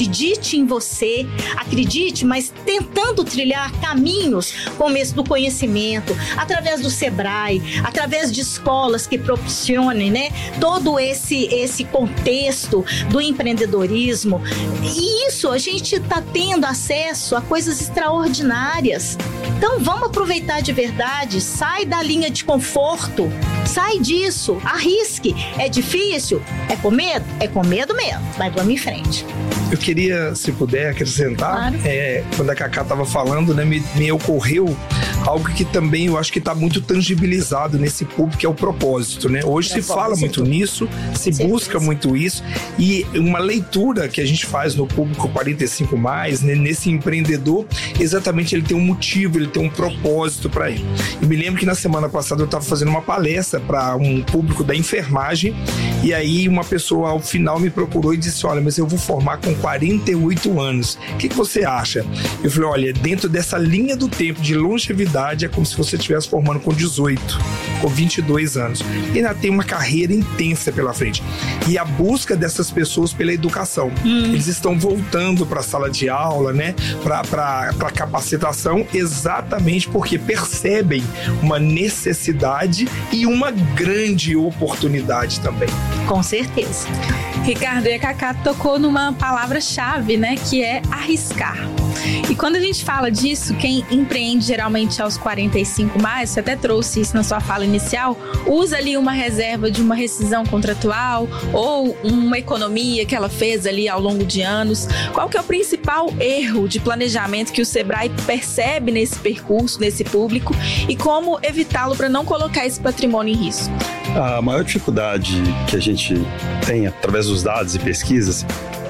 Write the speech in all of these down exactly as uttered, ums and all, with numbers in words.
acredite em você, acredite, mas tentando trilhar caminhos com esse do conhecimento, através do Sebrae, através de escolas que proporcionem, né, todo esse, esse contexto do empreendedorismo. E isso, a gente está tendo acesso a coisas extraordinárias. Então vamos aproveitar de verdade, sai da linha de conforto, sai disso, arrisque. É difícil? É com medo? É com medo mesmo, mas vamos em frente. Eu queria, se puder, acrescentar, claro. é, quando a Cacá estava falando, né, me, me ocorreu algo que também eu acho que está muito tangibilizado nesse público, que é o propósito, né? Hoje propósito. Se fala muito nisso, se Sim, busca muito isso, e uma leitura que a gente faz no público quarenta e cinco mais, né, nesse empreendedor, exatamente ele tem um motivo, ele tem um propósito para ele. Eu me lembro que na semana passada eu estava fazendo uma palestra para um público da enfermagem, e aí uma pessoa ao final me procurou e disse: olha, mas eu vou formar com quarenta e oito anos, o que, que você acha? Eu falei: olha, dentro dessa linha do tempo de longevidade, é como se você estivesse formando com dezoito, com vinte e dois anos. E ainda tem uma carreira intensa pela frente. E a busca dessas pessoas pela educação. Hum. Eles estão voltando para a sala de aula, né? Para a capacitação, exatamente porque percebem uma necessidade e uma grande oportunidade também. Com certeza. Ricardo, e a Cacá tocou numa palavra-chave, né? Que é arriscar. E quando a gente fala disso, quem empreende geralmente aos quarenta e cinco mais, você até trouxe isso na sua fala inicial, usa ali uma reserva de uma rescisão contratual ou uma economia que ela fez ali ao longo de anos. Qual que é o principal erro de planejamento que o Sebrae percebe nesse percurso, nesse público, e como evitá-lo para não colocar esse patrimônio em risco? A maior dificuldade que a gente tem através dos dados e pesquisas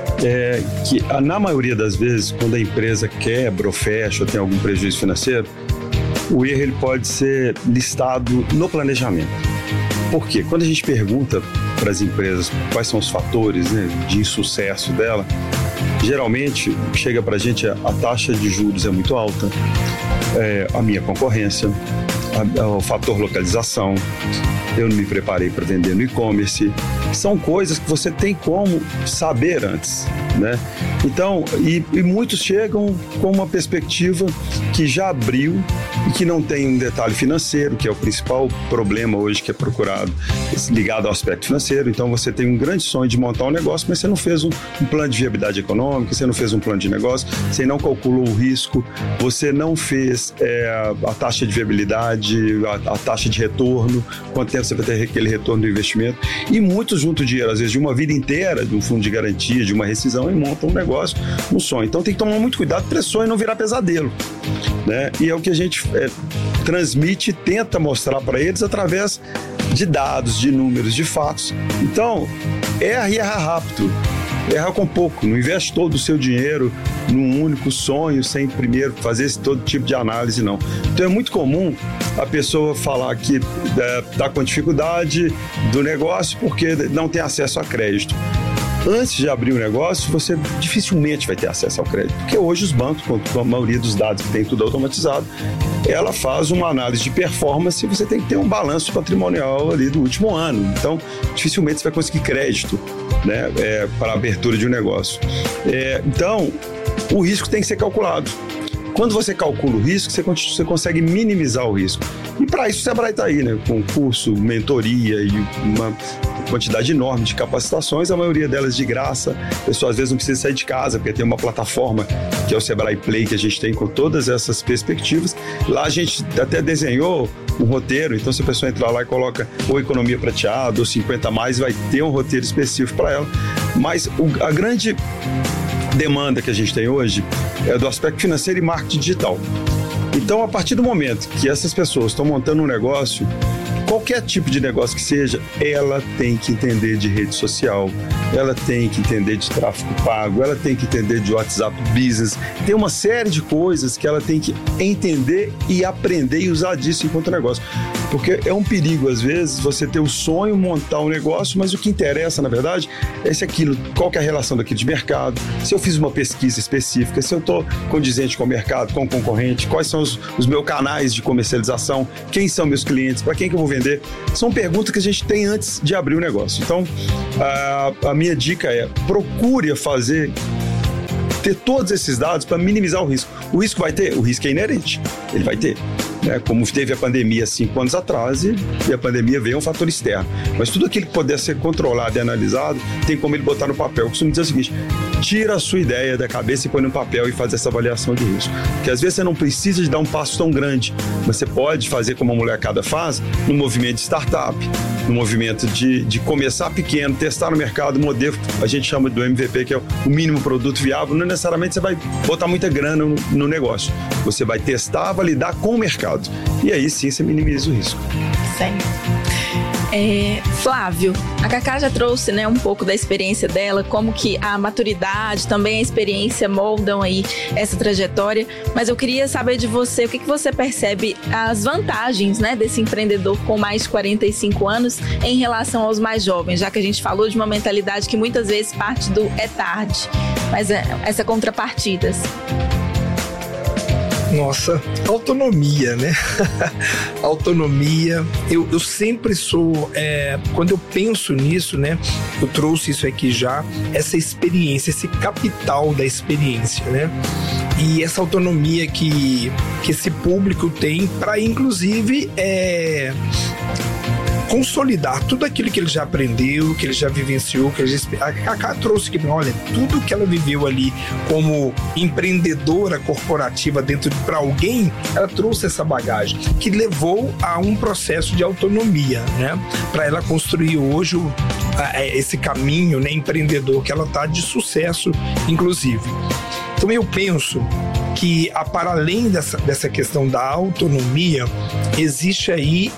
é que, na maioria das vezes, quando a empresa quebra ou fecha ou tem algum prejuízo financeiro, o erro ele pode ser listado no planejamento. Por quê? Quando a gente pergunta para as empresas quais são os fatores, né, de insucesso dela, geralmente chega para a gente a, a taxa de juros é muito alta, é, a minha concorrência, a, a, o fator localização, eu não me preparei para vender no e-commerce. São coisas que você tem como saber antes, né? Então, e, e muitos chegam com uma perspectiva que já abriu e que não tem um detalhe financeiro, que é o principal problema hoje que é procurado, ligado ao aspecto financeiro. Então, você tem um grande sonho de montar um negócio, mas você não fez um, um plano de viabilidade econômica, você não fez um plano de negócio, você não calculou o risco, você não fez é, a taxa de viabilidade, a, a taxa de retorno, quanto tempo você vai ter aquele retorno do investimento. E muitos juntam dinheiro, às vezes, de uma vida inteira, de um fundo de garantia, de uma rescisão, e montam um negócio, um sonho. Então, tem que tomar muito cuidado para esse sonho não virar pesadelo, né? E é o que a gente é, transmite e tenta mostrar para eles através de dados, de números, de fatos. Então, erra e erra rápido. Erra com pouco, não investe todo o seu dinheiro num único sonho, sem primeiro fazer esse todo tipo de análise, não. Então é muito comum a pessoa falar que está é, com dificuldade do negócio porque não tem acesso a crédito. Antes de abrir o negócio, você dificilmente vai ter acesso ao crédito, porque hoje os bancos, com a maioria dos dados que tem tudo automatizado, ela faz uma análise de performance e você tem que ter um balanço patrimonial ali do último ano. Então, dificilmente você vai conseguir crédito, né, é, para a abertura de um negócio. É, então, o risco tem que ser calculado. Quando você calcula o risco, você, você consegue minimizar o risco. E para isso o Sebrae está aí, né, com curso, mentoria e uma quantidade enorme de capacitações, a maioria delas de graça. A pessoa às vezes não precisa sair de casa, porque tem uma plataforma que é o Sebrae Play, que a gente tem com todas essas perspectivas. Lá a gente até desenhou um roteiro, então se a pessoa entrar lá e coloca ou economia prateada ou cinquenta mais, vai ter um roteiro específico para ela. Mas o, a grande demanda que a gente tem hoje é do aspecto financeiro e marketing digital. Então, a partir do momento que essas pessoas estão montando um negócio, qualquer tipo de negócio que seja, ela tem que entender de rede social, ela tem que entender de tráfego pago, ela tem que entender de WhatsApp Business. Tem uma série de coisas que ela tem que entender e aprender e usar disso enquanto negócio. Porque é um perigo, às vezes, você ter o sonho, montar um negócio, mas o que interessa, na verdade, é se aquilo, qual que é a relação daquilo de mercado, se eu fiz uma pesquisa específica, se eu estou condizente com o mercado, com o concorrente, quais são os, os meus canais de comercialização, quem são meus clientes, para quem que eu vou vender. São perguntas que a gente tem antes de abrir o negócio. Então, a, a minha dica é, procure fazer ter todos esses dados para minimizar o risco. O risco vai ter? O risco é inerente, ele vai ter. Né, como teve a pandemia cinco anos atrás e, e a pandemia veio um fator externo. Mas tudo aquilo que puder ser controlado e analisado, tem como ele botar no papel. Eu costumo dizer o seguinte, tira a sua ideia da cabeça e põe no papel e faz essa avaliação de risco. Porque às vezes você não precisa de dar um passo tão grande, mas você pode fazer como a molecada faz, no movimento de startup, no movimento de, de começar pequeno, testar no mercado, modelo, a gente chama do M V P, que é o mínimo produto viável. Não necessariamente você vai botar muita grana no, no negócio. Você vai testar, validar com o mercado. E aí sim você minimiza o risco. Certo. É, Flávio, a Cacá já trouxe, né, um pouco da experiência dela, como que a maturidade, também a experiência moldam aí essa trajetória, mas eu queria saber de você, o que, que você percebe as vantagens, né, desse empreendedor com mais de quarenta e cinco anos em relação aos mais jovens, já que a gente falou de uma mentalidade que muitas vezes parte do é tarde, mas é, essa contrapartidas. Nossa, autonomia, né? Autonomia. Eu, eu sempre sou... É, quando eu penso nisso, né? Eu trouxe isso aqui já. Essa experiência, esse capital da experiência, né? E essa autonomia que, que esse público tem para, inclusive, é... consolidar tudo aquilo que ele já aprendeu, que ele já vivenciou, que ele já... A Cacá trouxe que, olha, tudo que ela viveu ali como empreendedora corporativa dentro de para alguém, ela trouxe essa bagagem que levou a um processo de autonomia, né? Para ela construir hoje o, a, esse caminho, né, empreendedor que ela tá de sucesso, inclusive. Então eu penso que, a, para além dessa, dessa questão da autonomia, existe aí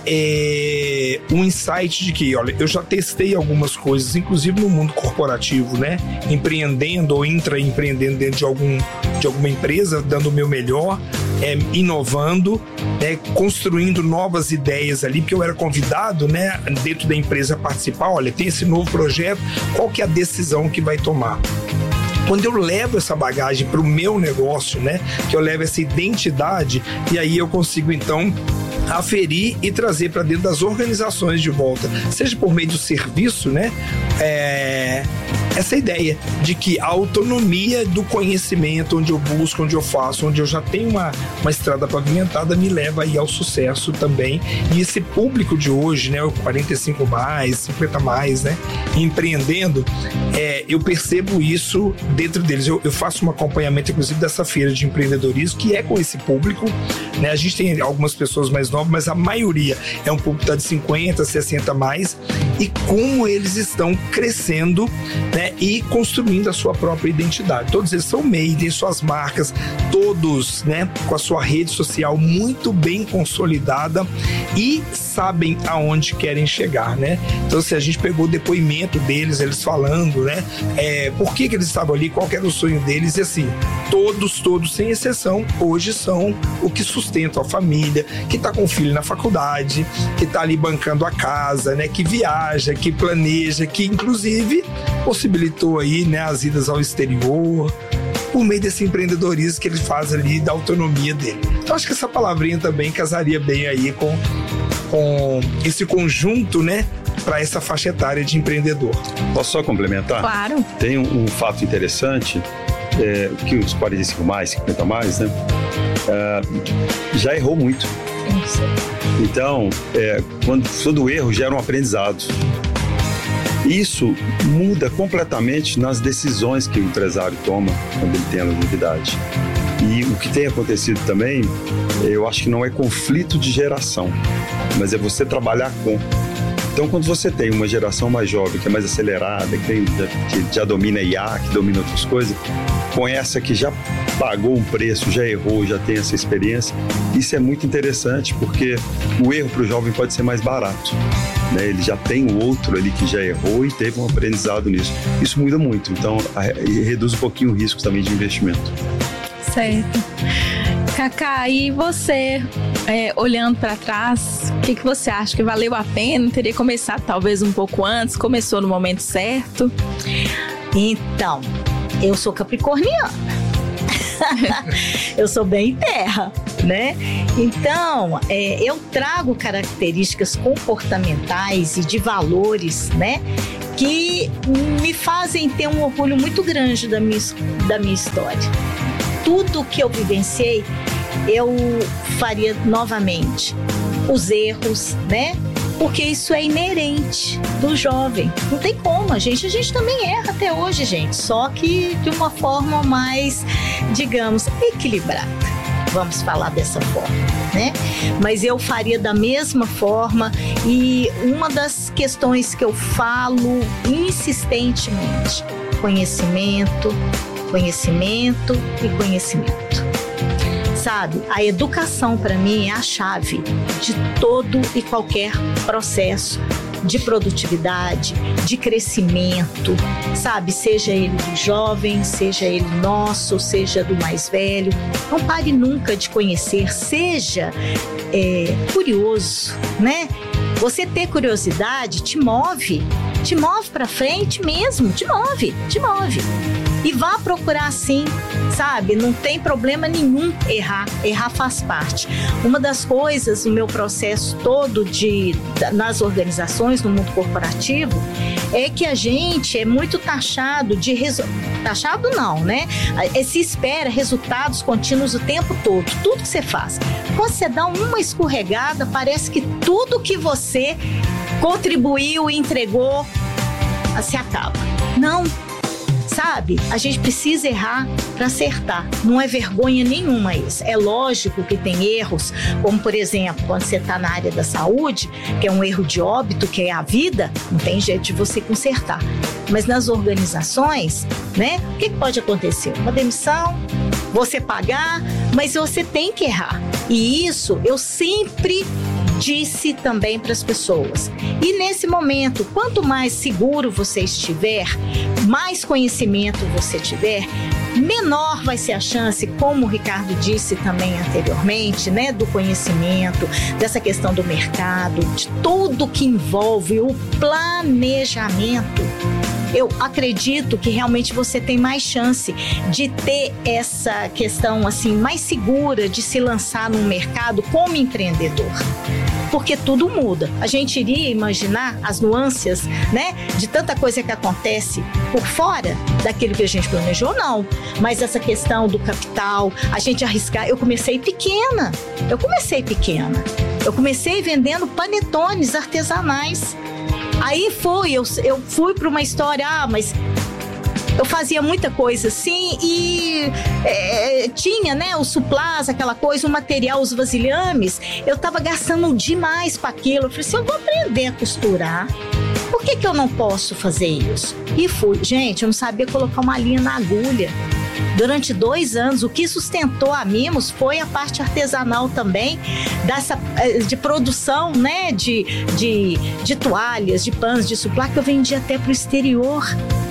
é, um insight de que, olha, eu já testei algumas coisas, inclusive no mundo corporativo, né? Empreendendo ou intraempreendendo dentro de, algum, de alguma empresa, dando o meu melhor, é, inovando, né? Construindo novas ideias ali, porque eu era convidado, né, dentro da empresa a participar. Olha, tem esse novo projeto, qual que é a decisão que vai tomar? Quando eu levo essa bagagem para o meu negócio, né, que eu levo essa identidade, e aí eu consigo, então, aferir e trazer para dentro das organizações de volta, seja por meio do serviço, né, é, essa ideia de que a autonomia do conhecimento, onde eu busco, onde eu faço, onde eu já tenho uma, uma estrada pavimentada, me leva aí ao sucesso também. E esse público de hoje, né, o quarenta e cinco mais, cinquenta mais, né, empreendendo, é, eu percebo isso dentro deles. Eu, eu faço um acompanhamento, inclusive, dessa feira de empreendedorismo, que é com esse público, né? A gente tem algumas pessoas mais novas, mas a maioria é um público tá de cinquenta, sessenta mais, e como eles estão crescendo, né, e construindo a sua própria identidade. Todos eles são made, têm suas marcas, todos, né, com a sua rede social muito bem consolidada e sabem aonde querem chegar, né? Então, se a gente pegou o depoimento deles, eles falando, né, é, por que que eles estavam ali, qual que era o sonho deles, e assim, todos, todos, sem exceção, hoje são o que sustentam a família, que tá com o filho na faculdade, que tá ali bancando a casa, né, que viaja, que planeja, que inclusive possibilitou aí, né, as idas ao exterior, por meio desse empreendedorismo que ele faz ali, da autonomia dele. Então acho que essa palavrinha também casaria bem aí com, com esse conjunto, né, para essa faixa etária de empreendedor. Posso só complementar? Claro. Tem um, um fato interessante, é, que os quarenta e cinco mais, cinquenta mais, né, é, já errou muito. Isso. Então, é, quando todo erro gera um aprendizado. Isso muda completamente nas decisões que o empresário toma quando ele tem a longevidade. E o que tem acontecido também, eu acho que não é conflito de geração, mas é você trabalhar com. Então, quando você tem uma geração mais jovem, que é mais acelerada, que, tem, que já domina I A, que domina outras coisas, com essa que já pagou um preço, já errou, já tem essa experiência, isso é muito interessante, porque o erro para o jovem pode ser mais barato, né? Ele já tem o outro ali que já errou e teve um aprendizado nisso. Isso muda muito, então a, reduz um pouquinho o risco também de investimento. Certo. Cacá, e você, é, olhando para trás, o que, que você acha que valeu a pena? Teria começado talvez um pouco antes? Começou no momento certo? Então, eu sou capricorniana. Eu sou bem terra, né? Então, é, eu trago características comportamentais e de valores, né, que me fazem ter um orgulho muito grande da minha, da minha história. Tudo que eu vivenciei, eu faria novamente. Os erros, né? Porque isso é inerente do jovem. Não tem como, a gente, a gente também erra até hoje, gente. Só que de uma forma mais, digamos, equilibrada. Vamos falar dessa forma, né? Mas eu faria da mesma forma, e uma das questões que eu falo insistentemente: conhecimento, conhecimento e conhecimento. Sabe, a educação para mim é a chave de todo e qualquer processo de produtividade, de crescimento, sabe? Seja ele do jovem, seja ele nosso, seja do mais velho. Não pare nunca de conhecer, seja é, curioso, né? Você ter curiosidade te move, te move para frente mesmo, te move, te move. E vá procurar sim, sabe? Não tem problema nenhum errar, errar faz parte. Uma das coisas no meu processo todo de, nas organizações, no mundo corporativo, é que a gente é muito taxado de... Resu... Taxado não, né? Se espera resultados contínuos o tempo todo, tudo que você faz. Quando você dá uma escorregada, parece que tudo que você contribuiu e entregou se acaba. Não. Sabe? A gente precisa errar para acertar. Não é vergonha nenhuma isso. É lógico que tem erros, como por exemplo, quando você está na área da saúde, que é um erro de óbito, que é a vida, não tem jeito de você consertar. Mas nas organizações, né? O que pode acontecer? Uma demissão, você pagar, mas você tem que errar. E isso eu sempre disse também para as pessoas. E nesse momento, quanto mais seguro você estiver, mais conhecimento você tiver, menor vai ser a chance, como o Ricardo disse também anteriormente, né, do conhecimento, dessa questão do mercado, de tudo que envolve o planejamento. Eu acredito que realmente você tem mais chance de ter essa questão assim mais segura de se lançar no mercado como empreendedor. Porque tudo muda. A gente iria imaginar as nuances, né, de tanta coisa que acontece por fora daquilo que a gente planejou, não. Mas essa questão do capital, a gente arriscar. Eu comecei pequena. Eu comecei pequena. Eu comecei vendendo panetones artesanais. Aí foi, eu, eu fui para uma história, ah, mas eu fazia muita coisa assim e é, tinha, né, o suplás, aquela coisa, o material, os vasilhames, eu tava gastando demais para aquilo. Eu falei assim, eu vou aprender a costurar. Por que que eu não posso fazer isso? E fui. Gente, eu não sabia colocar uma linha na agulha. Durante dois anos, o que sustentou a Mimos foi a parte artesanal também, dessa, de produção, né, de, de, de toalhas, de pães, de suplá, que eu vendia até para o exterior.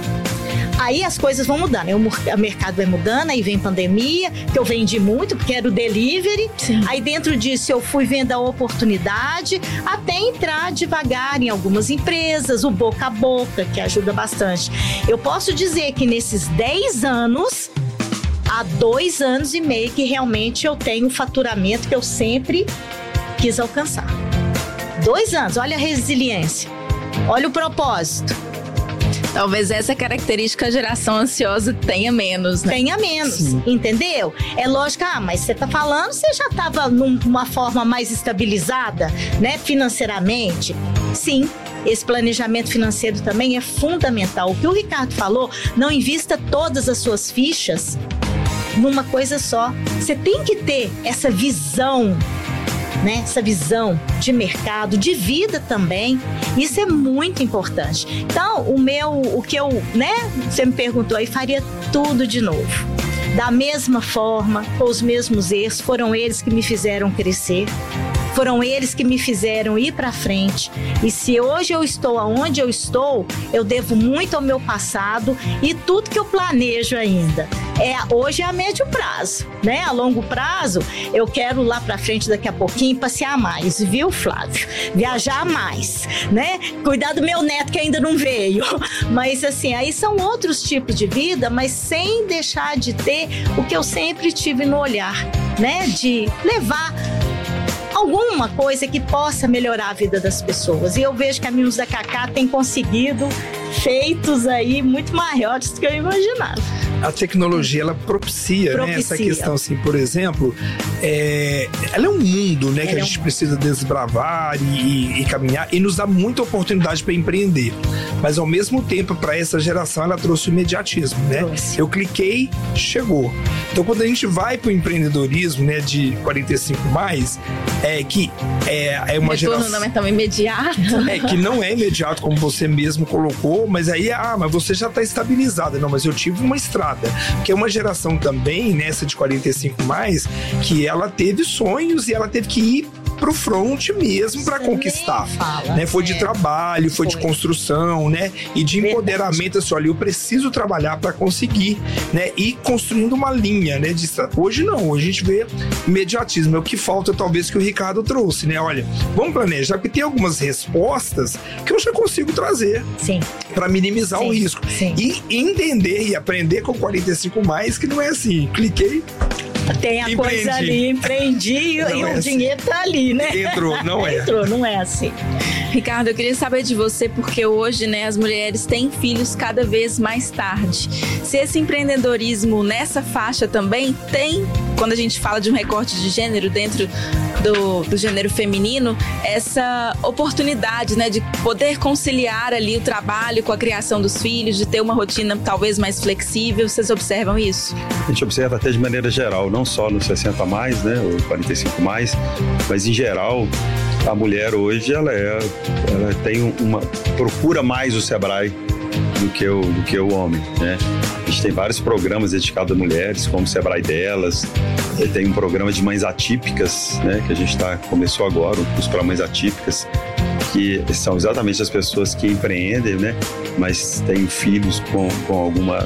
Aí as coisas vão mudando, né? O mercado vai mudando, aí vem pandemia, que eu vendi muito, porque era o delivery. Sim. Aí dentro disso eu fui vendo a oportunidade, até entrar devagar em algumas empresas, o boca a boca, que ajuda bastante. Eu posso dizer que nesses dez anos, há dois anos e meio que realmente eu tenho o faturamento que eu sempre quis alcançar. Dois anos, olha a resiliência, olha o propósito. Talvez essa característica a geração ansiosa tenha menos, né? Tenha menos, sim, entendeu? É lógico, ah, mas você tá falando, você já estava numa forma mais estabilizada, né, financeiramente? Sim, esse planejamento financeiro também é fundamental. O que o Ricardo falou, não invista todas as suas fichas numa coisa só. Você tem que ter essa visão, né? Essa visão de mercado, de vida também. Isso é muito importante. Então, o meu, o que eu, né? Você me perguntou aí, faria tudo de novo. Da mesma forma, com os mesmos erros, foram eles que me fizeram crescer. Foram eles que me fizeram ir para frente. E se hoje eu estou aonde eu estou, eu devo muito ao meu passado e tudo que eu planejo ainda. É, hoje é a médio prazo, né? A longo prazo, eu quero lá para frente daqui a pouquinho passear mais, viu, Flávio? Viajar mais, né? Cuidar do meu neto que ainda não veio. Mas assim, aí são outros tipos de vida, mas sem deixar de ter o que eu sempre tive no olhar, né? De levar alguma coisa que possa melhorar a vida das pessoas. E eu vejo que a Mimos da Cacá tem conseguido efeitos aí muito maiores do que eu imaginava. A tecnologia, ela propicia, propicia. Né, essa questão, assim, por exemplo, é, ela é um mundo, né, que a gente um... precisa desbravar e, e, e caminhar, e nos dá muita oportunidade para empreender. Mas, ao mesmo tempo, para essa geração, ela trouxe o imediatismo, né? Eu cliquei, chegou. Então, quando a gente vai para o empreendedorismo, né, de quarenta e cinco mais, é que é, é uma geração... não é tão imediato. É, que não é imediato, como você mesmo colocou, mas aí, ah, mas você já está estabilizada. Não, mas eu tive uma estrada. Que é uma geração também, nessa de quarenta e cinco mais, que ela teve sonhos e ela teve que ir pro front mesmo para conquistar, fala, né? Foi é. de trabalho, foi, foi de construção, né? E de empoderamento, assim, olha, eu preciso trabalhar para conseguir, né? E construindo uma linha, né? De... Hoje não, hoje a gente vê imediatismo, é o que falta talvez que o Ricardo trouxe, né? Olha, vamos planejar, porque tem algumas respostas que eu já consigo trazer para minimizar sim, o risco. Sim. E entender e aprender com quarenta e cinco mais que não é assim, cliquei, tem a empreendi. Coisa ali, empreendi e, e o assim. Dinheiro tá ali, né? Entrou, não é. Entrou, não é assim. Ricardo, eu queria saber de você, porque hoje, né, as mulheres têm filhos cada vez mais tarde. Se esse empreendedorismo nessa faixa também tem, quando a gente fala de um recorte de gênero dentro do, do gênero feminino, essa oportunidade, né, de poder conciliar ali o trabalho com a criação dos filhos, de ter uma rotina talvez mais flexível, vocês observam isso? A gente observa até de maneira geral, não só no sessenta mais, né, ou quarenta e cinco mais, mas em geral, a mulher hoje, ela, é, ela tem uma, procura mais o Sebrae do que o, do que o homem, né? A gente tem vários programas dedicados a mulheres, como o Sebrae Delas, tem um programa de mães atípicas, né, que a gente tá, começou agora, um curso para mães atípicas, que são exatamente as pessoas que empreendem, né, mas têm filhos com, com alguma...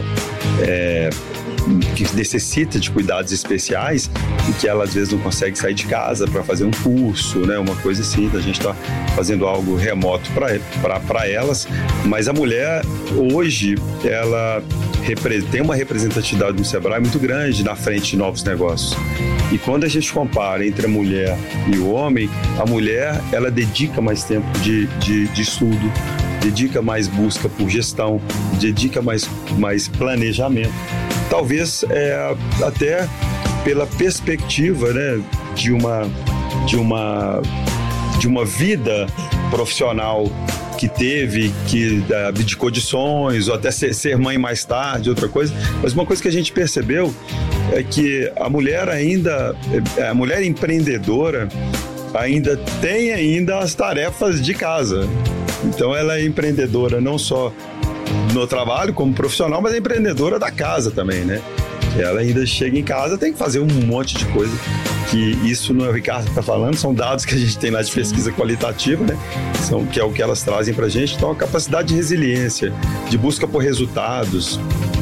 É, que necessita de cuidados especiais e que ela às vezes não consegue sair de casa para fazer um curso, né, uma coisa assim. A gente está fazendo algo remoto para elas, mas a mulher hoje ela tem uma representatividade no Sebrae muito grande na frente de novos negócios. E quando a gente compara entre a mulher e o homem, a mulher ela dedica mais tempo de, de, de estudo, dedica mais busca por gestão, dedica mais, mais planejamento. Talvez é, até pela perspectiva, né, de, uma, de, uma, de uma vida profissional que teve, que abdicou de sonhos, ou até ser, ser mãe mais tarde, outra coisa. Mas uma coisa que a gente percebeu é que a mulher ainda, a mulher empreendedora ainda tem ainda as tarefas de casa. Então ela é empreendedora não só no trabalho como profissional, mas é empreendedora da casa também, né? Ela ainda chega em casa, tem que fazer um monte de coisa, que isso não é o Ricardo que está falando, são dados que a gente tem lá de pesquisa qualitativa, né? São, que é o que elas trazem para a gente. Então a capacidade de resiliência, de busca por resultados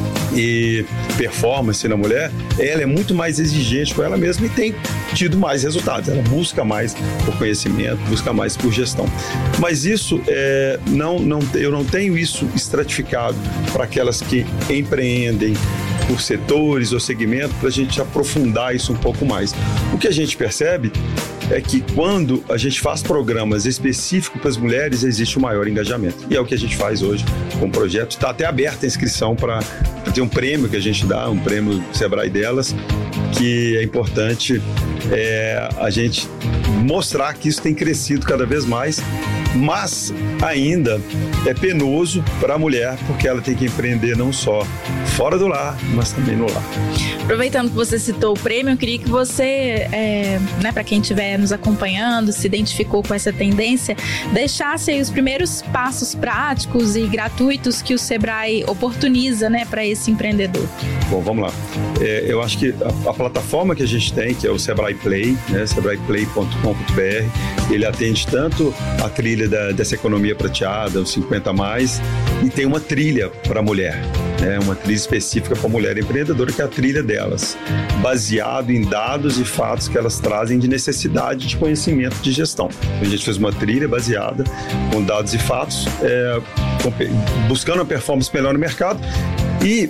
e performance na mulher, ela é muito mais exigente com ela mesma e tem tido mais resultados. Ela busca mais por conhecimento, busca mais por gestão. Mas isso, é, não, não, eu não tenho isso estratificado para aquelas que empreendem por setores ou segmentos, para a gente aprofundar isso um pouco mais. O que a gente percebe é que quando a gente faz programas específicos para as mulheres, existe um maior engajamento. E é o que a gente faz hoje com o projeto. Está até aberta a inscrição para ter um prêmio que a gente dá, um prêmio Sebrae Delas, que é importante é, a gente mostrar que isso tem crescido cada vez mais, mas ainda é penoso para a mulher, porque ela tem que empreender não só fora do lar, mas também no lar. Aproveitando que você citou o prêmio, eu queria que você, é, né, para quem estiver nos acompanhando, se identificou com essa tendência, deixasse aí os primeiros passos práticos e gratuitos que o Sebrae oportuniza, né, para esse empreendedor. Bom, vamos lá. É, eu acho que a, a plataforma que a gente tem, que é o Sebrae Play, né, sebrae play ponto com ponto b r, ele atende tanto a trilha da, dessa economia prateada, os cinquenta mais, e tem uma trilha para a mulher, né, uma trilha específica para a mulher empreendedora, que é a trilha delas, baseado em dados e fatos que elas trazem de necessidade de conhecimento de gestão. A gente fez uma trilha baseada com dados e fatos, é, buscando uma performance melhor no mercado, e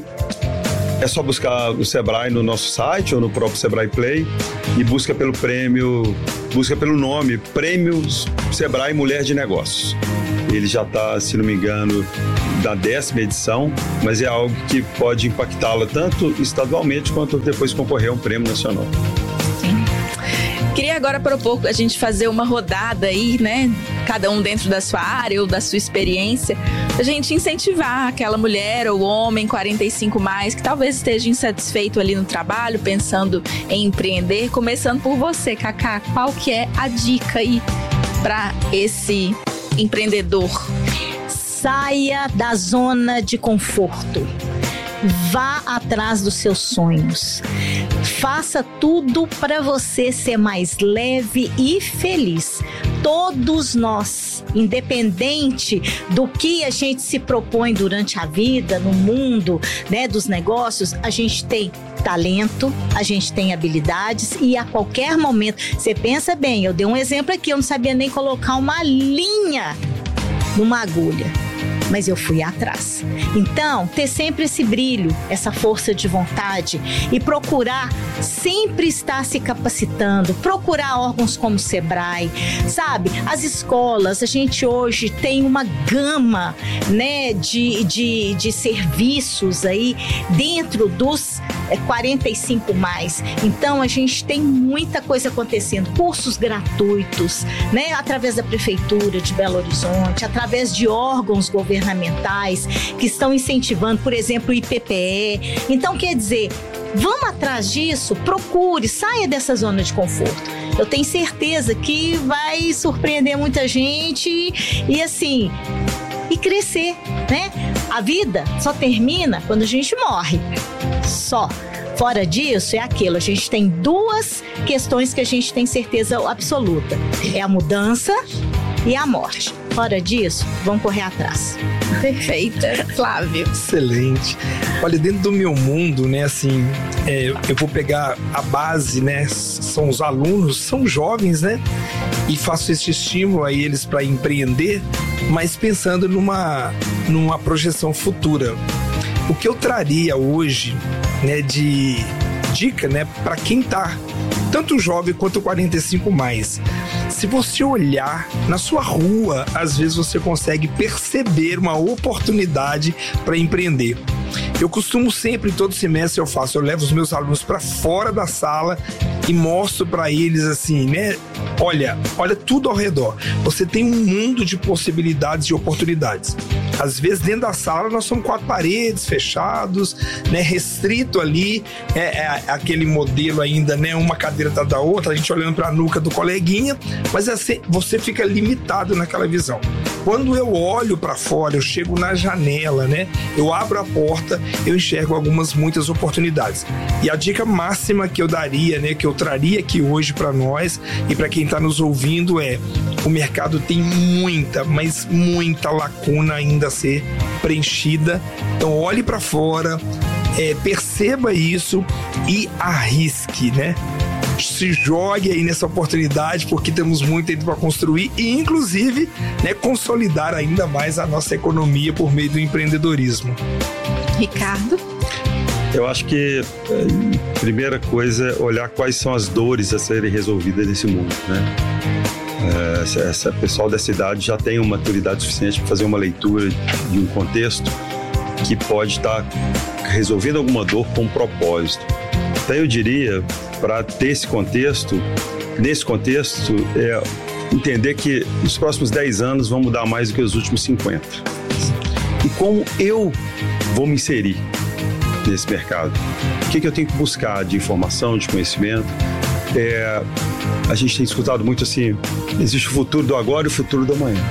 é só buscar o Sebrae no nosso site ou no próprio Sebrae Play e busca pelo prêmio, busca pelo nome, Prêmio Sebrae Mulher de Negócios. Ele já está, se não me engano, da décima edição, mas é algo que pode impactá-la tanto estadualmente quanto depois concorrer a um prêmio nacional. Queria agora propor a gente fazer uma rodada aí, né? Cada um dentro da sua área ou da sua experiência, a gente incentivar aquela mulher ou homem quarenta e cinco mais, que talvez esteja insatisfeito ali no trabalho, pensando em empreender. Começando por você, Cacá, qual que é a dica aí para esse empreendedor? Saia da zona de conforto. Vá atrás dos seus sonhos. Faça tudo para você ser mais leve e feliz. Todos nós, independente do que a gente se propõe durante a vida, no mundo, né, dos negócios, a gente tem talento, a gente tem habilidades e a qualquer momento, você pensa bem, eu dei um exemplo aqui, eu não sabia nem colocar uma linha numa agulha, mas eu fui atrás. Então, ter sempre esse brilho, essa força de vontade e procurar sempre estar se capacitando, procurar órgãos como o Sebrae, sabe? As escolas, a gente hoje tem uma gama, né, de, de, de serviços aí dentro dos é, quarenta e cinco mais. Então, a gente tem muita coisa acontecendo, cursos gratuitos, né, através da Prefeitura de Belo Horizonte, através de órgãos governamentais que estão incentivando, por exemplo, o I P P E. Então, quer dizer, vamos atrás disso, procure, saia dessa zona de conforto. Eu tenho certeza que vai surpreender muita gente e assim, e crescer, né? A vida só termina quando a gente morre, só. Fora disso, é aquilo, a gente tem duas questões que a gente tem certeza absoluta. É a mudança e a morte. Fora disso, vamos correr atrás. Perfeita, Flávio. Excelente. Olha, dentro do meu mundo, né, assim, é, eu vou pegar a base, né, são os alunos, são jovens, né, e faço esse estímulo a eles para empreender, mas pensando numa, numa projeção futura. O que eu traria hoje, né, de dica, né, para quem tá tanto jovem quanto quarenta e cinco mais. Se você olhar na sua rua, às vezes você consegue perceber uma oportunidade para empreender. Eu costumo sempre, todo semestre eu faço, eu levo os meus alunos para fora da sala e mostro para eles assim, né? Olha, olha tudo ao redor. Você tem um mundo de possibilidades e oportunidades. Às vezes dentro da sala nós somos quatro paredes, fechados, né? Restrito ali, é, é aquele modelo ainda, né? Uma cadeira atrás da outra, a gente olhando para a nuca do coleguinha, mas assim, você fica limitado naquela visão. Quando eu olho para fora, eu chego na janela, né? Eu abro a porta, eu enxergo algumas, muitas oportunidades. E a dica máxima que eu daria, né? Que eu traria aqui hoje para nós e para quem está nos ouvindo é: o mercado tem muita, mas muita lacuna ainda a ser preenchida. Então olhe para fora, é, perceba isso e arrisque, né? Se jogue aí nessa oportunidade, porque temos muito ainda para construir e, inclusive, né, consolidar ainda mais a nossa economia por meio do empreendedorismo. Ricardo? Eu acho que a primeira coisa é olhar quais são as dores a serem resolvidas nesse mundo, né? Essa, essa pessoal dessa idade já tem uma maturidade suficiente para fazer uma leitura de um contexto que pode estar resolvendo alguma dor com um propósito. Então eu diria, para ter esse contexto, nesse contexto, é entender que os próximos dez anos vão mudar mais do que os últimos cinquenta. E como eu vou me inserir nesse mercado? O que, que eu tenho que buscar de informação, de conhecimento? É, a gente tem escutado muito assim, existe o futuro do agora e o futuro do amanhã.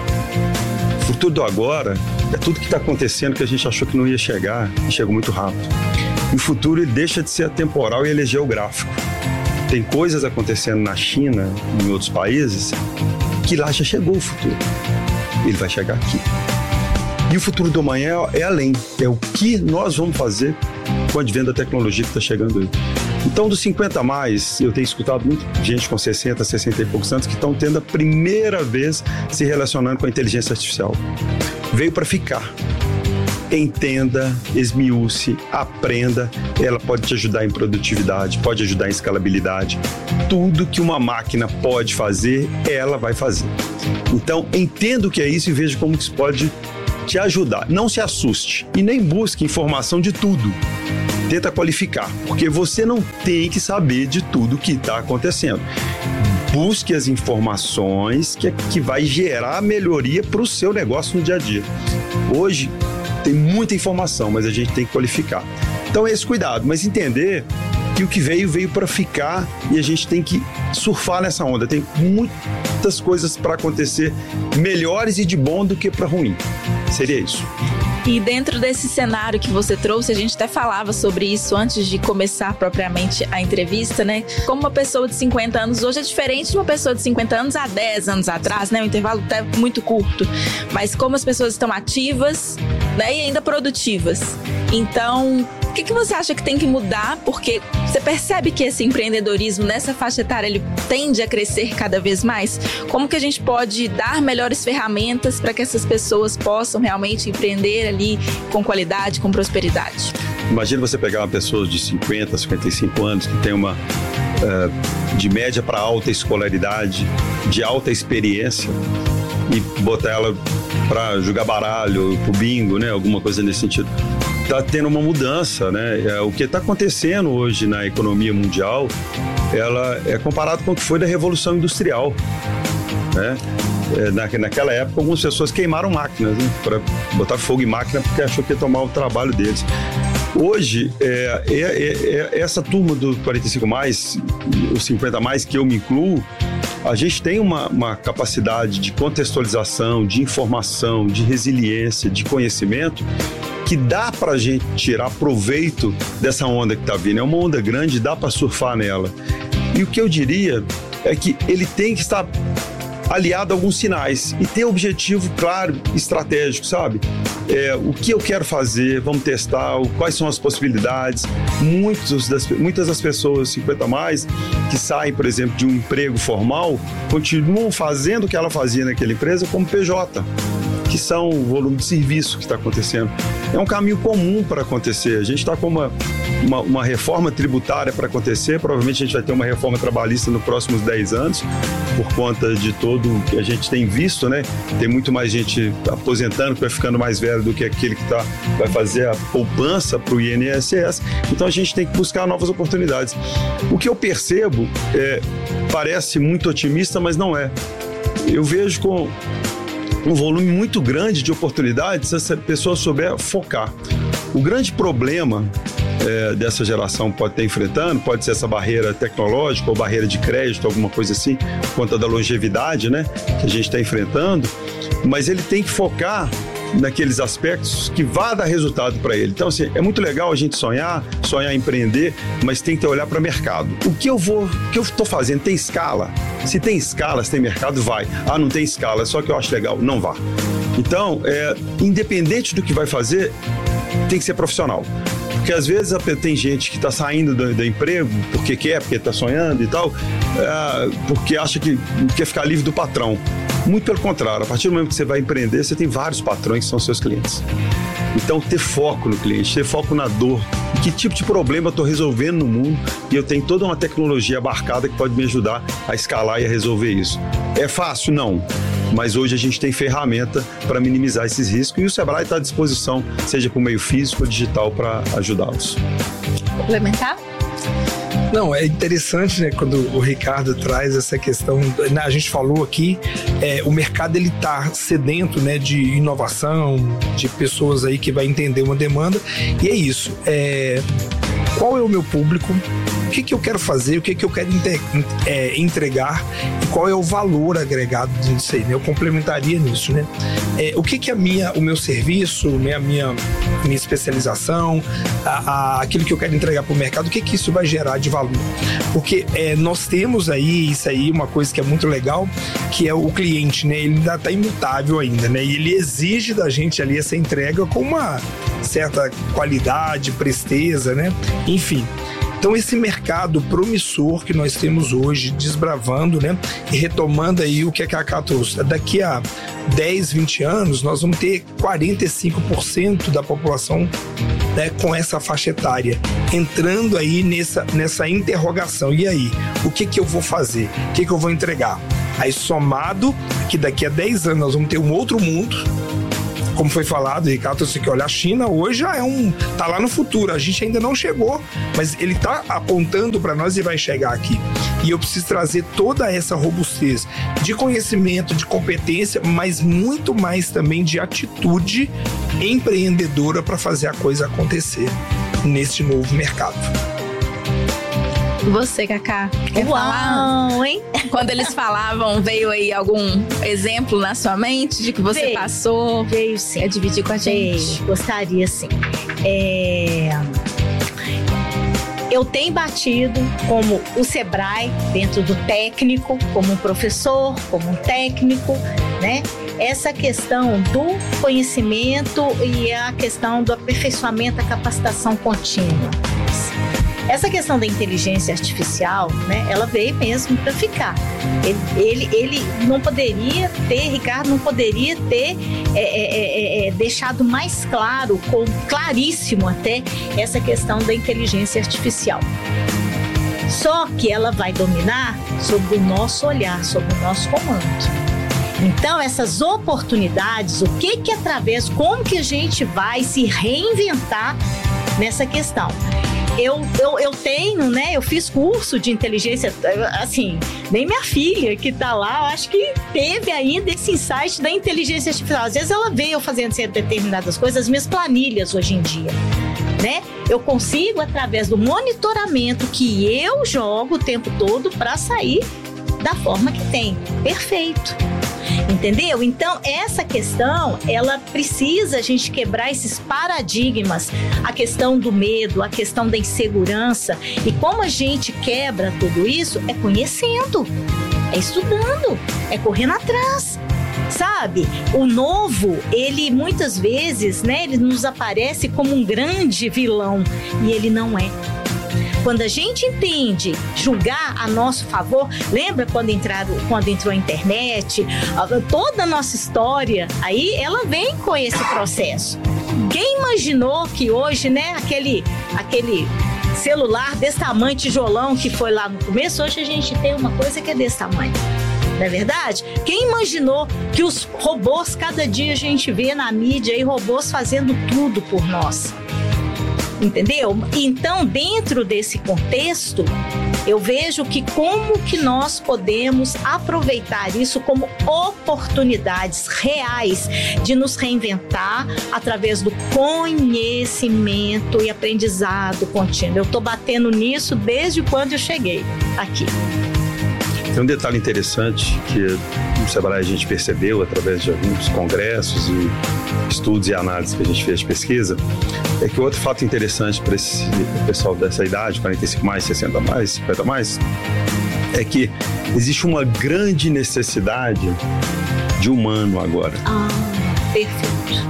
O futuro do agora é tudo que está acontecendo que a gente achou que não ia chegar e chegou muito rápido. E o futuro ele deixa de ser atemporal e ele é geográfico. Tem coisas acontecendo na China, em outros países, que lá já chegou o futuro. Ele vai chegar aqui. E o futuro do amanhã é além, é o que nós vamos fazer com o advento da tecnologia que está chegando aí. Então, dos cinquenta a mais, eu tenho escutado muita gente com sessenta, sessenta e poucos anos que estão tendo a primeira vez se relacionando com a inteligência artificial. Veio para ficar. Entenda, esmiúce, aprenda. Ela pode te ajudar em produtividade, pode ajudar em escalabilidade. Tudo que uma máquina pode fazer, ela vai fazer. Então, entenda o que é isso e veja como isso pode te ajudar. Não se assuste e nem busque informação de tudo. Tenta qualificar, porque você não tem que saber de tudo que está acontecendo. Busque as informações que, que vai gerar melhoria para o seu negócio no dia a dia. Hoje tem muita informação, mas a gente tem que qualificar. Então esse cuidado, mas entender que o que veio, veio para ficar e a gente tem que surfar nessa onda. Tem muitas coisas para acontecer melhores e de bom do que para ruim. Seria isso. E dentro desse cenário que você trouxe, a gente até falava sobre isso antes de começar propriamente a entrevista, né? Como uma pessoa de cinquenta anos hoje é diferente de uma pessoa de cinquenta anos há dez anos atrás, né? Um intervalo até muito curto. Mas como as pessoas estão ativas, né? E ainda produtivas. Então, o que, que você acha que tem que mudar? Porque você percebe que esse empreendedorismo nessa faixa etária, ele tende a crescer cada vez mais? Como que a gente pode dar melhores ferramentas para que essas pessoas possam realmente empreender ali com qualidade, com prosperidade? Imagina você pegar uma pessoa de cinquenta, cinquenta e cinco anos que tem uma uh, de média para alta escolaridade, de alta experiência e botar ela para jogar baralho, pro bingo, né? Alguma coisa nesse sentido. Está tendo uma mudança, né? É, o que está acontecendo hoje na economia mundial, ela é comparado com o que foi da Revolução Industrial, né? É, na, naquela época, algumas pessoas queimaram máquinas, né? Para botar fogo em máquina porque achou que ia tomar o trabalho deles. Hoje, é, é, é, é, essa turma do quarenta e cinco mais, os cinquenta mais, que eu me incluo, a gente tem uma, uma capacidade de contextualização, de informação, de resiliência, de conhecimento que dá pra gente tirar proveito dessa onda que tá vindo. É uma onda grande, dá pra surfar nela. E o que eu diria é que ele tem que estar aliado a alguns sinais e ter objetivo claro, estratégico, sabe? É, o que eu quero fazer, vamos testar, quais são as possibilidades. Muitos das, muitas das pessoas cinquenta mais que saem, por exemplo, de um emprego formal, continuam fazendo o que ela fazia naquela empresa como P J, que são o volume de serviço que está acontecendo. É um caminho comum para acontecer. A gente está com uma, uma, uma reforma tributária para acontecer, provavelmente a gente vai ter uma reforma trabalhista nos próximos dez anos, por conta de todo o que a gente tem visto, né? Tem muito mais gente aposentando, que vai ficando mais velho do que aquele que tá, vai fazer a poupança para o I N S S. Então a gente tem que buscar novas oportunidades. O que eu percebo é, parece muito otimista, mas não é. Eu vejo com um volume muito grande de oportunidades se essa pessoa souber focar. O grande problema é, dessa geração pode estar enfrentando, pode ser essa barreira tecnológica ou barreira de crédito, alguma coisa assim, por conta da longevidade, né, que a gente está enfrentando, mas ele tem que focar naqueles aspectos que vá dar resultado para ele. Então, assim, é muito legal a gente sonhar, sonhar em empreender, mas tem que ter olhar para o mercado. O que eu vou, o que eu estou fazendo tem escala? Se tem escala, se tem mercado, vai. Ah, não tem escala, só que eu acho legal, não vá. Então, é, independente do que vai fazer, tem que ser profissional. Porque às vezes tem gente que está saindo do, do emprego porque quer, porque está sonhando e tal, é, porque acha que quer ficar livre do patrão. Muito pelo contrário, a partir do momento que você vai empreender, você tem vários patrões que são seus clientes. Então, ter foco no cliente, ter foco na dor. Que tipo de problema eu estou resolvendo no mundo e eu tenho toda uma tecnologia abarcada que pode me ajudar a escalar e a resolver isso. É fácil? Não. Mas hoje a gente tem ferramenta para minimizar esses riscos e o Sebrae está à disposição, seja por meio físico ou digital, para ajudá-los. Complementar? Não, é interessante, né, quando o Ricardo traz essa questão, né, a gente falou aqui, é, o mercado ele tá sedento, né, de inovação, de pessoas aí que vai entender uma demanda, e é isso, é, qual é o meu público, o que que eu quero fazer, o que que eu quero inte- é, entregar e qual é o valor agregado disso aí, né? Eu complementaria nisso, né? É, o que que é a minha, o meu serviço, né, a minha, a minha especialização, a, a, aquilo que eu quero entregar para o mercado, o que que isso vai gerar de valor? Porque é, nós temos aí, isso aí, uma coisa que é muito legal, que é o cliente, né? Ele ainda está imutável ainda, né? E ele exige da gente ali essa entrega com uma certa qualidade, presteza, né? Enfim. Então esse mercado promissor que nós temos hoje, desbravando, né, e retomando aí o que a Cacá trouxe, daqui a dez, vinte anos nós vamos ter quarenta e cinco por cento da população, né, com essa faixa etária, entrando aí nessa, nessa interrogação, e aí, o que que eu vou fazer? O que que eu vou entregar? Aí somado que daqui a dez anos nós vamos ter um outro mundo, como foi falado, Ricardo, você que olha, a China hoje já é um, tá lá no futuro, a gente ainda não chegou, mas ele tá apontando para nós e vai chegar aqui. E eu preciso trazer toda essa robustez de conhecimento, de competência, mas muito mais também de atitude empreendedora para fazer a coisa acontecer nesse novo mercado. Você, Cacá, quer Uau, falar? hein? Quando eles falavam, veio aí algum exemplo na sua mente de que você Veio. passou? Veio sim. Quer dividir com a gente? Veio. Gostaria sim. É... Eu tenho batido como o Sebrae, dentro do técnico, como um professor, como um técnico, né? Essa questão do conhecimento e a questão do aperfeiçoamento, a capacitação contínua. Essa questão da inteligência artificial, né, ela veio mesmo para ficar. Ele, ele, ele não poderia ter, Ricardo, não poderia ter é, é, é, deixado mais claro, com, claríssimo até, essa questão da inteligência artificial. Só que ela vai dominar sobre o nosso olhar, sobre o nosso comando. Então, essas oportunidades, o que que através, como que a gente vai se reinventar nessa questão? Eu, eu, eu tenho, né? Eu fiz curso de inteligência, assim, nem minha filha que tá lá, eu acho que teve ainda esse insight da inteligência artificial. Às vezes ela veio fazendo determinadas coisas, as minhas planilhas hoje em dia, né? Eu consigo, através do monitoramento que eu jogo o tempo todo para sair da forma que tem. Perfeito. Entendeu? Então, essa questão, ela precisa a gente quebrar esses paradigmas, a questão do medo, a questão da insegurança. E como a gente quebra tudo isso? É conhecendo, é estudando, é correndo atrás. Sabe? O novo, ele muitas vezes, né, ele nos aparece como um grande vilão e ele não é. Quando a gente entende julgar a nosso favor, lembra quando, entraram, quando entrou a internet, toda a nossa história, aí ela vem com esse processo. Quem imaginou que hoje, né, aquele, aquele celular desse tamanho, tijolão que foi lá no começo, hoje a gente tem uma coisa que é desse tamanho. Não é verdade? Quem imaginou que os robôs, cada dia a gente vê na mídia aí robôs fazendo tudo por nós? Entendeu? Então, dentro desse contexto, eu vejo que como que nós podemos aproveitar isso como oportunidades reais de nos reinventar através do conhecimento e aprendizado contínuo. Eu estou batendo nisso desde quando eu cheguei aqui. Tem um detalhe interessante que no Sebrae a gente percebeu através de alguns congressos e estudos e análises que a gente fez de pesquisa, é que outro fato interessante para esse pessoal dessa idade, quarenta e cinco mais, sessenta mais, cinquenta mais, é que existe uma grande necessidade de humano agora. Ah, perfeito.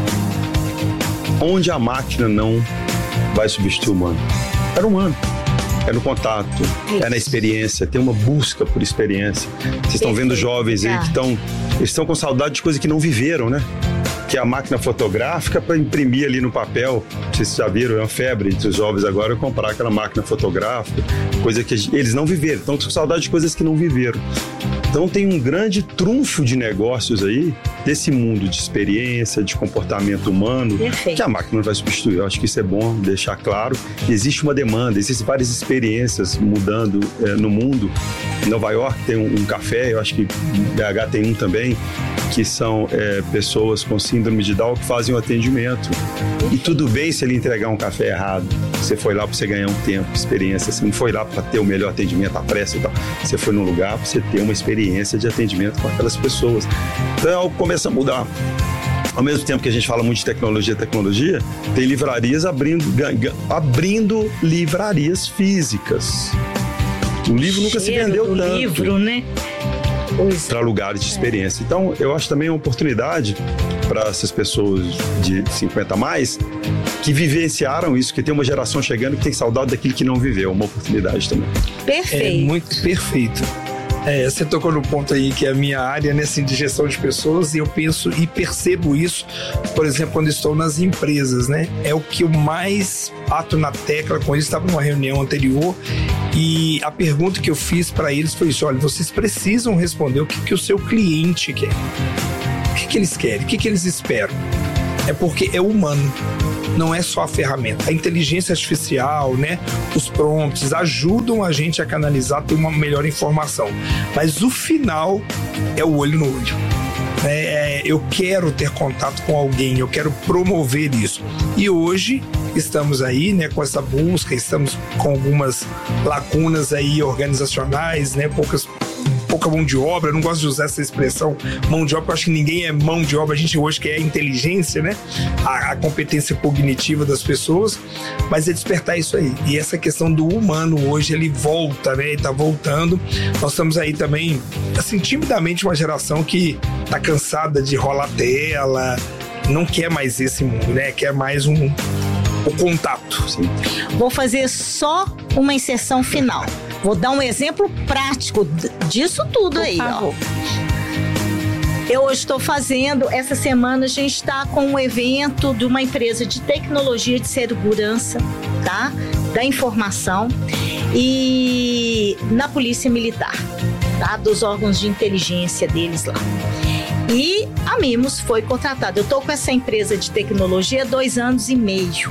Onde a máquina não vai substituir o humano? Era humano. É no contato, isso. É na experiência, tem uma busca por experiência. Vocês estão vendo jovens aí que estão, eles estão com saudade de coisa que não viveram, né? Que é a máquina fotográfica para imprimir ali no papel. Vocês já viram, é uma febre entre os jovens agora comprar aquela máquina fotográfica, coisa que eles não viveram, estão com saudade de coisas que não viveram. Então tem um grande trunfo de negócios aí, desse mundo de experiência, de comportamento humano, Perfeito. Que a máquina não vai substituir. Eu acho que isso é bom deixar claro. Existe uma demanda, existem várias experiências mudando é, no mundo. Em Nova York tem um, um café, eu acho que B H tem um também, que são é, pessoas com síndrome de Down que fazem o atendimento. E tudo bem se ele entregar um café errado. Você foi lá para você ganhar um tempo, experiência. Você não foi lá para ter o melhor atendimento, a pressa e tal. Você foi num lugar para você ter uma experiência de atendimento com aquelas pessoas. Então, algo começa a mudar. Ao mesmo tempo que a gente fala muito de tecnologia, tecnologia, tem livrarias abrindo, abrindo livrarias físicas. O livro nunca se vendeu do tanto. livro, né? Para lugares de experiência. Então, eu acho também uma oportunidade para essas pessoas de cinquenta a mais que vivenciaram isso, que tem uma geração chegando que tem saudade daquilo que não viveu. Uma oportunidade também. Perfeito. É muito perfeito. É, você tocou no ponto aí que é a minha área, né, assim, de gestão de pessoas, e eu penso e percebo isso, por exemplo, quando estou nas empresas, né? É o que eu mais bato na tecla com eles. Estava numa reunião anterior e a pergunta que eu fiz para eles foi isso: olha, vocês precisam responder o que, que o seu cliente quer. O que, que eles querem? O que, que eles esperam? É porque é humano. Não é só a ferramenta. A inteligência artificial, né, os prompts ajudam a gente a canalizar, ter uma melhor informação. Mas o final é o olho no olho. É, eu quero ter contato com alguém, eu quero promover isso. E hoje estamos aí, né, com essa busca, estamos com algumas lacunas aí organizacionais, né, poucas pouca mão de obra. Eu não gosto de usar essa expressão mão de obra, porque eu acho que ninguém é mão de obra, a gente hoje quer a inteligência, né? A, a competência cognitiva das pessoas, mas é despertar isso aí. E essa questão do humano hoje, ele volta, né? Ele tá voltando. Nós estamos aí também, assim, timidamente uma geração que tá cansada de rolar tela, não quer mais esse mundo, né? Quer mais um, o contato. Sim. Vou fazer só uma inserção final. Vou dar um exemplo prático disso tudo aí, ó. Eu hoje estou fazendo, essa semana a gente está com um evento de uma empresa de tecnologia de segurança, tá? Da informação e na Polícia Militar, tá? Dos órgãos de inteligência deles lá. E a Mimos foi contratada. Eu estou com essa empresa de tecnologia há dois anos e meio.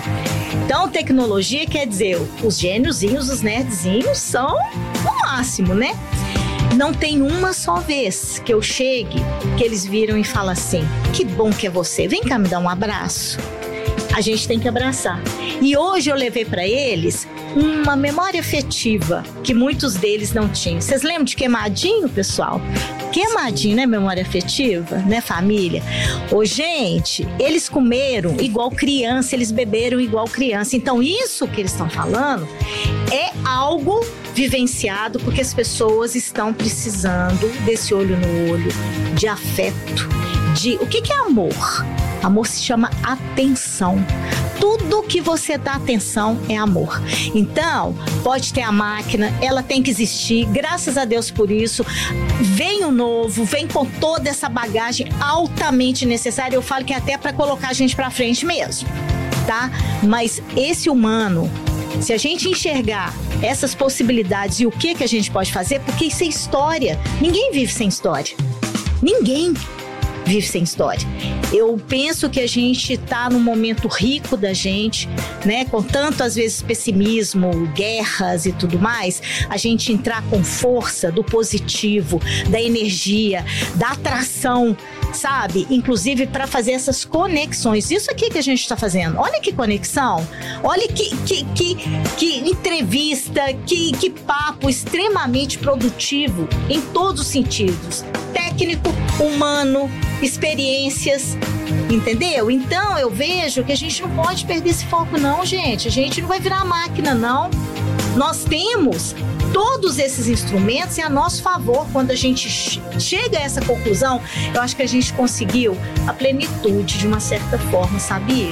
Então, tecnologia quer dizer, os gêniozinhos, os nerdzinhos são o máximo, né? Não tem uma só vez que eu chegue, que eles viram e falam assim, que bom que é você, vem cá me dar um abraço. A gente tem que abraçar. E hoje eu levei para eles uma memória afetiva que muitos deles não tinham. Vocês lembram de Queimadinho, pessoal? Queimadinho, né? Memória afetiva, né, família? Ô, gente, eles comeram igual criança, eles beberam igual criança. Então, isso que eles estão falando é algo vivenciado porque as pessoas estão precisando desse olho no olho, de afeto, de... O que que é amor? Amor se chama atenção. Tudo que você dá atenção é amor. Então, pode ter a máquina, ela tem que existir, graças a Deus por isso. Vem o novo, vem com toda essa bagagem altamente necessária. Eu falo que é até para colocar a gente para frente mesmo, tá? Mas esse humano, se a gente enxergar essas possibilidades e o que que a gente pode fazer, porque isso é história. Ninguém vive sem história. Ninguém vive sem história. Eu penso que a gente está num momento rico da gente, né? Com tanto, às vezes, pessimismo, guerras e tudo mais, a gente entrar com força do positivo, da energia, da atração, sabe? Inclusive para fazer essas conexões. Isso aqui que a gente está fazendo. Olha que conexão. Olha que, que, que, que entrevista, que, que papo extremamente produtivo em todos os sentidos. Técnico, humano, experiências, entendeu? Então eu vejo que a gente não pode perder esse foco não, gente. A gente não vai virar máquina, não. Nós temos todos esses instrumentos e a nosso favor. Quando a gente chega a essa conclusão, eu acho que a gente conseguiu a plenitude de uma certa forma, sabia?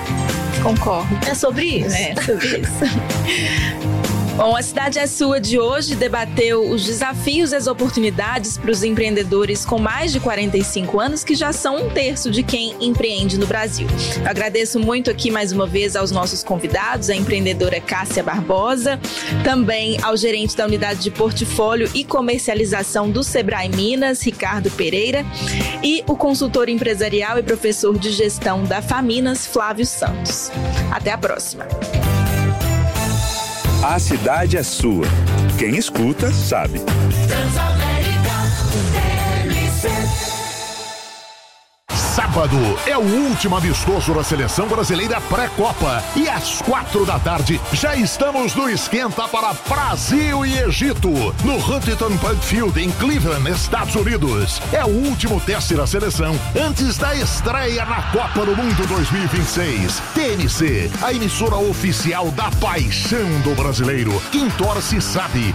Concordo. É sobre isso? É sobre isso. Bom, a Cidade é Sua de hoje debateu os desafios e as oportunidades para os empreendedores com mais de quarenta e cinco anos, que já são um terço de quem empreende no Brasil. Eu agradeço muito aqui mais uma vez aos nossos convidados, a empreendedora Cássia Barbosa, também ao gerente da unidade de portfólio e comercialização do Sebrae Minas, Ricardo Pereira, e o consultor empresarial e professor de gestão da Faminas, Flávio Santos. Até a próxima. A cidade é sua. Quem escuta, sabe. Sábado é o último amistoso da seleção brasileira pré-copa e às quatro da tarde já estamos no esquenta para Brasil e Egito no Huntington Park Field em Cleveland, Estados Unidos. É o último teste da seleção antes da estreia na Copa do Mundo dois mil e vinte e seis. T N C, a emissora oficial da paixão do brasileiro. Quem torce sabe.